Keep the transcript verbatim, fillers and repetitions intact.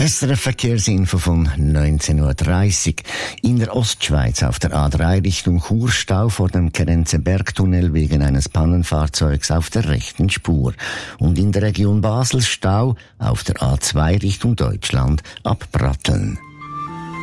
S R F-Verkehrsinfo von neunzehn Uhr dreißig. In der Ostschweiz auf der A drei Richtung Chur Stau vor dem Kerenzenbergtunnel wegen eines Pannenfahrzeugs auf der rechten Spur. Und in der Region Basel Stau auf der A zwei Richtung Deutschland ab Bratteln.